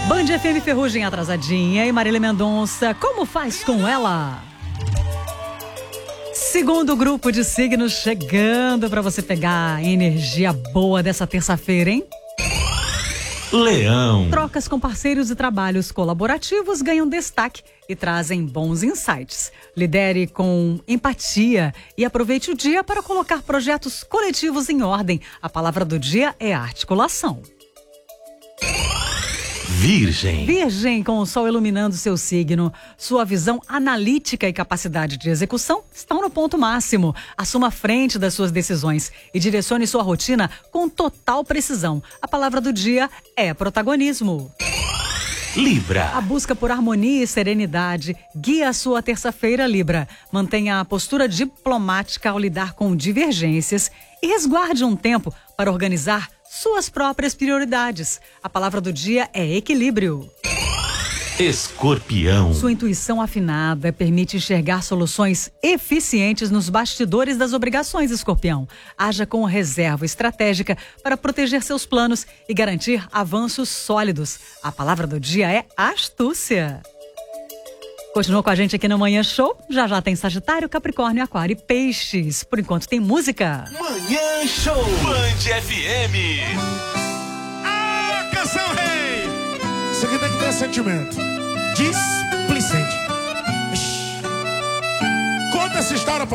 Band FM Ferrugem atrasadinha e Marília Mendonça, como faz com ela? Segundo grupo de signos chegando para você pegar a energia boa dessa terça-feira, hein? Leão. Trocas com parceiros e trabalhos colaborativos ganham destaque e trazem bons insights. Lidere com empatia e aproveite o dia para colocar projetos coletivos em ordem. A palavra do dia é articulação. Virgem. Virgem, com o sol iluminando seu signo, sua visão analítica e capacidade de execução estão no ponto máximo. Assuma a frente das suas decisões e direcione sua rotina com total precisão. A palavra do dia é protagonismo. Libra. A busca por harmonia e serenidade guia a sua terça-feira, Libra. Mantenha a postura diplomática ao lidar com divergências e resguarde um tempo para organizar suas próprias prioridades. A palavra do dia é equilíbrio. Escorpião. Sua intuição afinada permite enxergar soluções eficientes nos bastidores das obrigações, Escorpião. Haja com reserva estratégica para proteger seus planos e garantir avanços sólidos. A palavra do dia é astúcia. Continua com a gente aqui no Manhã Show. Já já tem Sagitário, Capricórnio, Aquário e Peixes. Por enquanto tem música. Manhã Show. Band FM. Ah, canção rei! Isso aqui tem que ter sentimento. Displicente. Conta essa história.